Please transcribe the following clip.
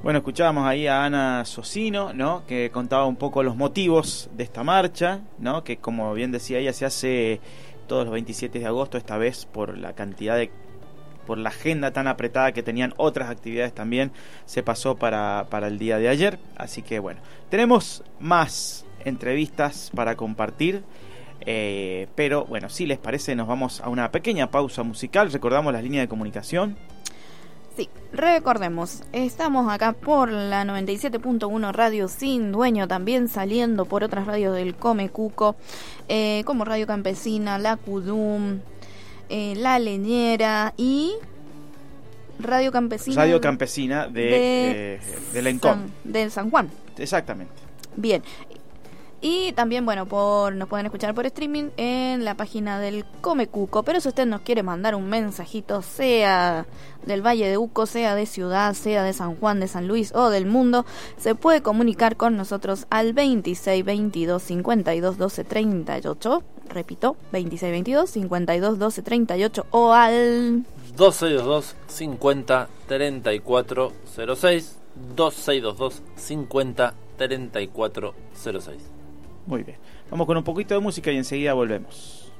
Bueno, escuchábamos ahí a Ana Socino, ¿no? Que contaba un poco los motivos de esta marcha, ¿no? Que como bien decía ella, se hace todos los 27 de agosto, esta vez por la por la agenda tan apretada que tenían otras actividades también, se pasó para el día de ayer. Así que bueno, tenemos más entrevistas para compartir, pero bueno, si les parece, nos vamos a una pequeña pausa musical. Recordamos las líneas de comunicación. Sí, recordemos, estamos acá por la 97.1 Radio Sin Dueño, también saliendo por otras radios del Come Cuco, como Radio Campesina, La Cudum, La Leñera y Radio Campesina de Lencón. De San Juan. Exactamente. Bien. Y también, bueno, nos pueden escuchar por streaming en la página del Come Cuco. Pero si usted nos quiere mandar un mensajito, sea del Valle de Uco, sea de Ciudad, sea de San Juan, de San Luis o del mundo, se puede comunicar con nosotros al 26 22 52 12 38. Repito, 26 22 52 12 38 o al 2622 50 34 06. 2622 50 34 06. Muy bien, vamos con un poquito de música y enseguida volvemos.